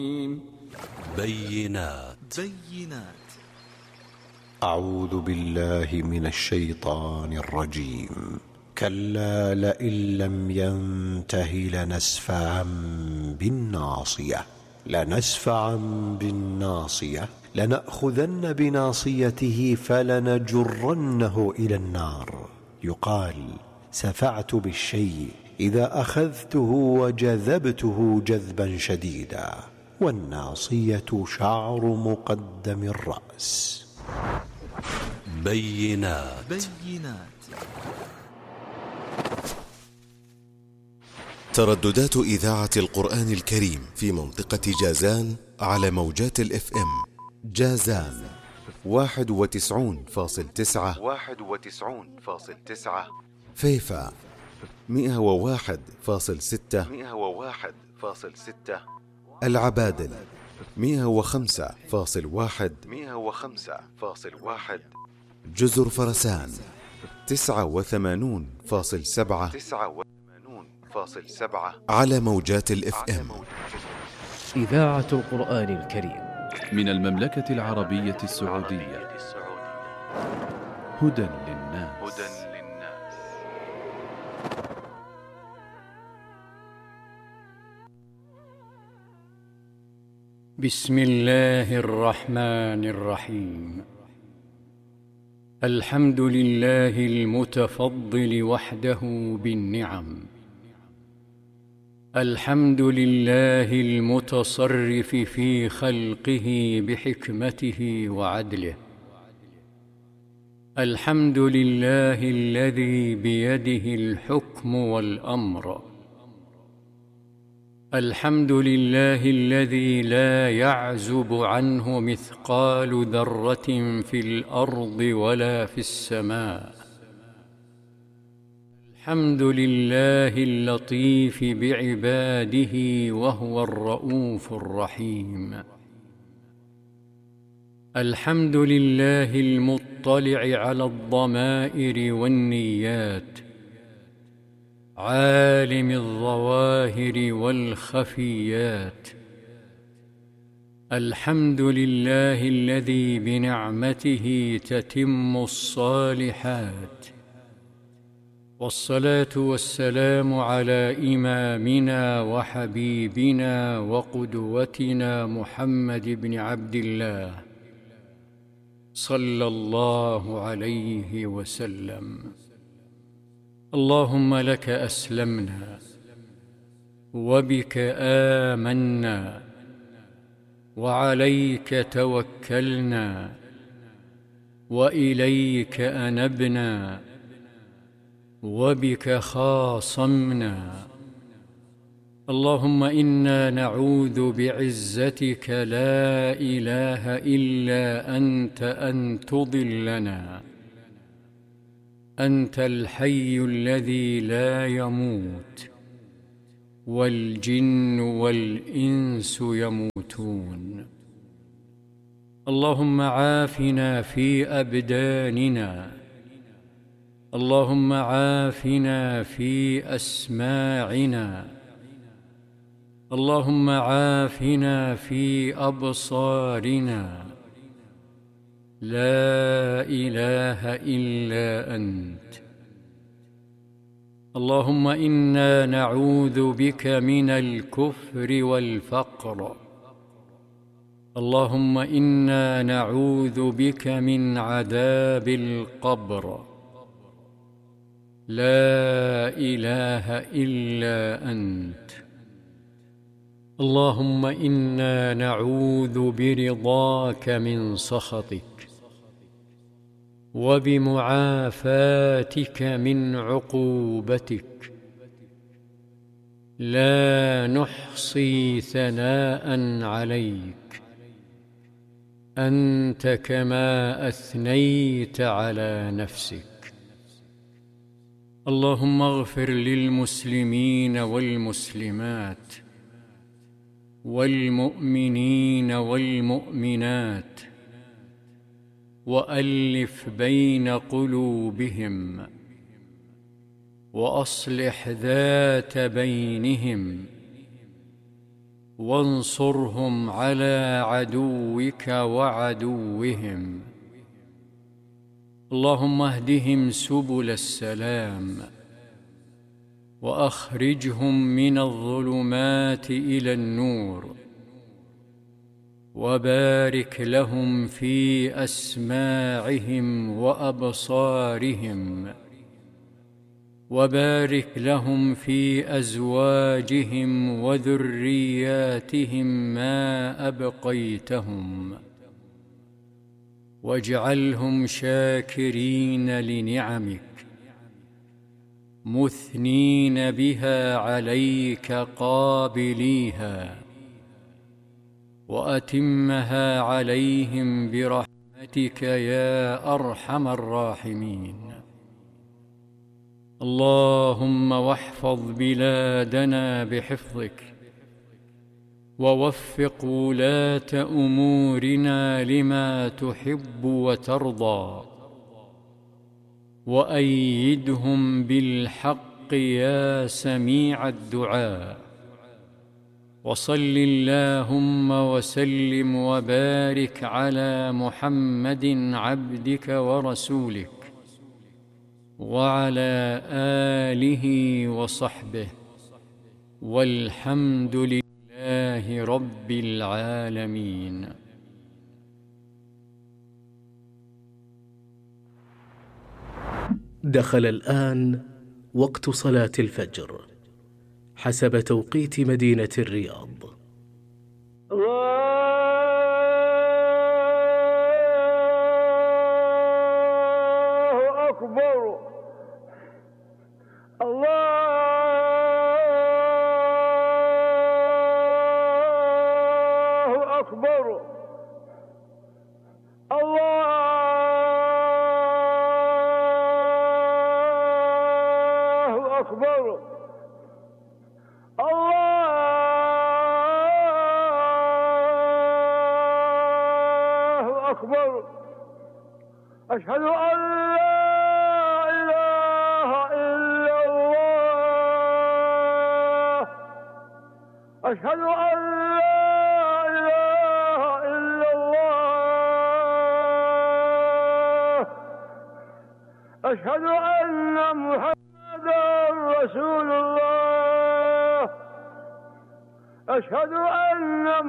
بينات. أعوذ بالله من الشيطان الرجيم. كلا لئن لم ينته لنسفعا بالناصية لنأخذن بناصيته فلنجرنه إلى النار. يقال سفعت بالشيء إذا أخذته وجذبته جذبا شديدا، والناصية شعر مقدم الرأس. بينات. ترددات إذاعة القرآن الكريم في منطقة جازان على موجات الاف ام. جازان 91.9، فيفا 101.6، العبادل 105.1، جزر فرسان 89.7 على موجات الاف ام. إذاعة القرآن الكريم من المملكة العربية السعودية. هدى للناس. بسم الله الرحمن الرحيم. الحمد لله المتفضل وحده بالنعم. الحمد لله المتصرف في خلقه بحكمته وعدله. الحمد لله الذي بيده الحكم والأمر. الحمد لله الذي لا يعزب عنه مثقال ذرة في الأرض ولا في السماء. الحمد لله اللطيف بعباده وهو الرؤوف الرحيم. الحمد لله المطلع على الضمائر والنيات، عالم الظواهر والخفيات. الحمد لله الذي بنعمته تتم الصالحات. والصلاة والسلام على إمامنا وحبيبنا وقدوتنا محمد بن عبد الله صلى الله عليه وسلم. اللهم لك أسلمنا، وبك آمنا، وعليك توكلنا، وإليك أنبنا، وبك خاصمنا. اللهم إنا نعوذ بعزتك لا إله إلا أنت أن تضلنا. أنت الحي الذي لا يموت، والجن والإنس يموتون. اللهم عافنا في أبداننا. اللهم عافنا في أسماعنا. اللهم عافنا في أبصارنا. لا إله إلا أنت. اللهم إنا نعوذ بك من الكفر والفقر. اللهم إنا نعوذ بك من عذاب القبر. لا إله إلا أنت. اللهم إنا نعوذ برضاك من سخطك، وبمعافاتك من عقوبتك. لا نحصي ثناء عليك، أنت كما أثنيت على نفسك. اللهم اغفر للمسلمين والمسلمات، والمؤمنين والمؤمنات، وألف بين قلوبهم، وأصلح ذات بينهم، وانصرهم على عدوك وعدوهم. اللهم اهدهم سبل السلام وأخرجهم من الظلمات إلى النور، وبارك لهم في أسماعهم وأبصارهم، وبارك لهم في أزواجهم وذرياتهم ما أبقيتهم، واجعلهم شاكرين لنعمك مثنين بها عليك قابليها، وأتمها عليهم برحمتك يا أرحم الراحمين. اللهم واحفظ بلادنا بحفظك، ووفق ولاة أمورنا لما تحب وترضى، وأيدهم بالحق يا سميع الدعاء. وصل اللهم وسلم وبارك على محمد عبدك ورسولك، وعلى آله وصحبه، والحمد لله رب العالمين. دخل الآن وقت صلاة الفجر حسب توقيت مدينة الرياض. الله أكبر. الله أكبر. الله أكبر. الله أكبر. أشهد أن لا إله إلا الله. أشهد أن لا إله إلا الله. أشهد أن محمدا رسول الله. أشهد أن